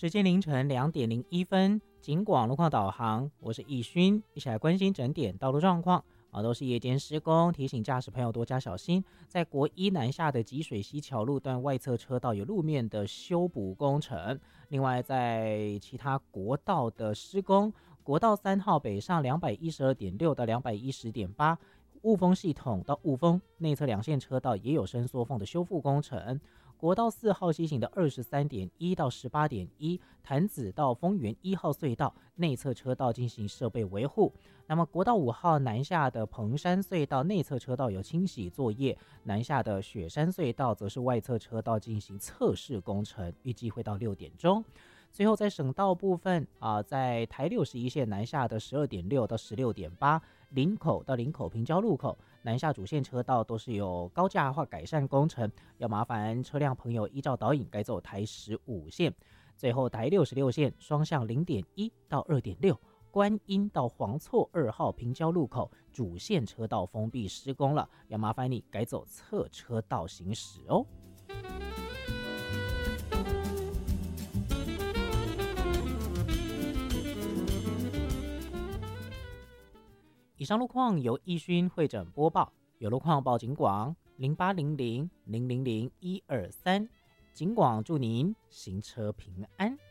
时间凌晨2:01，警广路况导航，我是易勋，一起来关心整点道路状况。都是夜间施工，提醒驾驶朋友多加小心。在国一南下的集水溪桥路段外侧车道有路面的修补工程。另外，在其他国道的施工，国道3号北上212.6到210.8，雾峰系统到雾峰内侧两线车道也有伸缩缝的修复工程。国道4号西行的23.1到18.1，潭子到丰原1号隧道内侧车道进行设备维护。那么国道5号南下的彭山隧道内侧车道有清洗作业，南下的雪山隧道则是外侧车道进行测试工程，预计会到6点钟。最后在省道部分在台61线南下的12.6到16.8，林口到林口平交路口南下主线车道都是有高架化改善工程，要麻烦车辆朋友依照导引改走台15线。最后台66线双向0.1到2.6，观音到黄厝2号平交路口主线车道封闭施工了，要麻烦你改走侧车道行驶哦。以上路况由易勋会诊播报，有路况报警广0800000123，警广祝您行车平安。